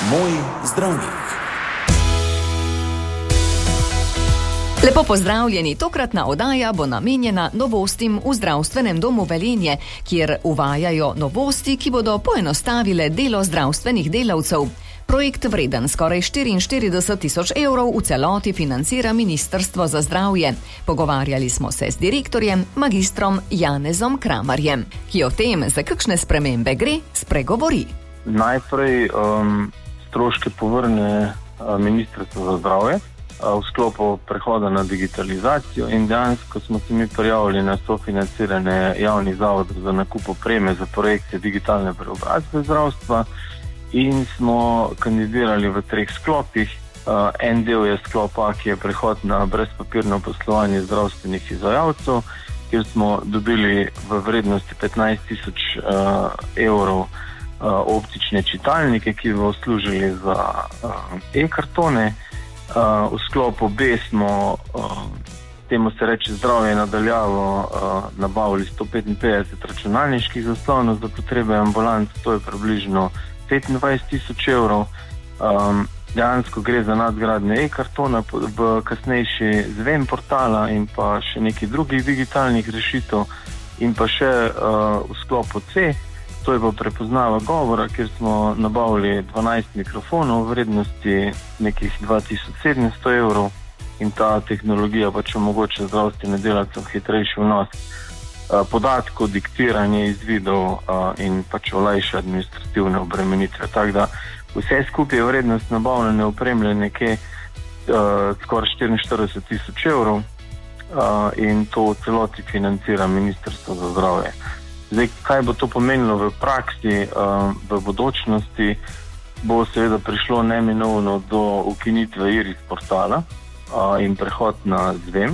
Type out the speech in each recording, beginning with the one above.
Moj zdravnik. Lepo pozdravljeni, tokratna oddaja bo namenjena novostim v zdravstvenem domu Velenje, kjer uvajajo novosti, ki bodo poenostavile delo zdravstvenih delavcev. Projekt vreden skoraj 44 000 evrov v celoti financira Ministrstvo za zdravje. Pogovarjali smo se z direktorjem, magistrom Janezom Kramarjem, ki o tem, za kakšne spremembe gre, spregovori. Najprej stroške povrne Ministrstvo za zdravje v sklopu prehoda na digitalizacijo in dejansko smo se mi prijavili na sofinanciranje javnih zavodov za nakup opreme za projekte digitalne preobrazbe zdravstva in smo kandidirali v 3 sklopih. En del je sklop A, ki je prehod na brezpapirno poslovanje zdravstvenih izvajalcev, kjer smo dobili v vrednosti 15 000 evrov optične čitalnike, ki bodo služili za e-kartone. V sklopu B smo, temu se reče zdravje nadaljavo, nabavili 155 računalniških zaslonov za potrebe ambulant, to je približno 25 000 evrov. Dejansko gre za nadgradnje e-kartona v kasnejši zvem portala in pa še nekih drugih digitalnih rešitev in pa še v sklopu C, to je pa prepoznava govora, kjer smo nabavili 12 mikrofonov v vrednosti nekih 2700 evrov in ta tehnologija pač omogoča zdravstvene delavcem hitrejši vnos podatkov, diktiranje izvidov in pač olajša administrativne obremenitve. Tako da vse skupaj je vrednost nabavljene opreme nekje skoraj 44 000 evrov in to v celoti financira Ministrstvo za zdravje. Zdaj, kaj bo to pomenilo v praksi, v bodočnosti, bo seveda prišlo neminovno do ukinitve IRIS portala in prehod na zvem.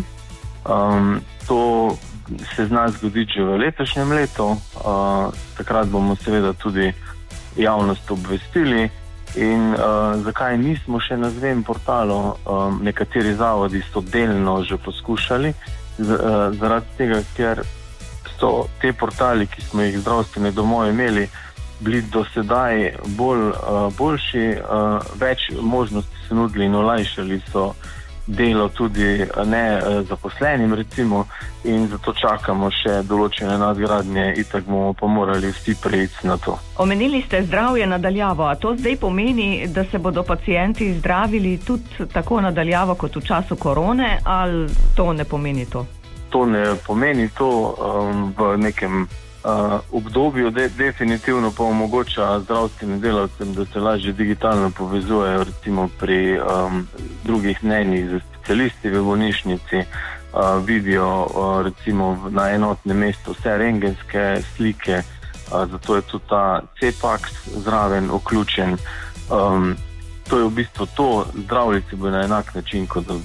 To se zna zgoditi že v letošnjem letu, takrat bomo seveda tudi javnost obvestili in zakaj nismo še na zvem portalu, nekateri zavodi so delno že poskušali, zaradi tega, ker so te portali, ki smo jih zdravstvene domove imeli, bili do sedaj boljši, več možnosti so nudili in olajšali so delo tudi ne zaposlenim recimo in zato čakamo še določene nadgradnje, itak bomo pa morali vsi preiti na to. Omenili ste zdravje nadaljavo, a to zdaj pomeni, da se bodo pacienti zdravili tudi tako nadaljavo kot v času korone, ali to ne pomeni to? To ne pomeni to v nekem obdobju, definitivno pa omogoča zdravstvenim delavcem, da se lažje digitalno povezujejo recimo pri drugih mnenjih za specialisti v bolnišnici, vidijo recimo na enotnem mestu vse rentgenske slike, zato je tudi ta CPAX zraven vključen. To je v bistvu to, zdravljici bo na enak način kot